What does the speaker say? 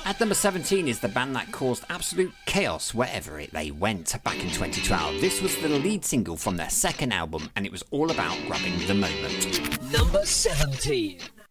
At number 17 is the band that caused absolute chaos wherever they went back in 2012. This was the lead single from their second album, and it was all about grabbing the moment. Number 17.